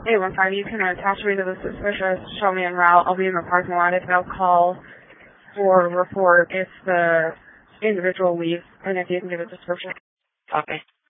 815, you can attach me to the suspicious, show me en route. I'll be in the parking lot if they'll call or report if the individual leaves, and if you can give a description. Okay.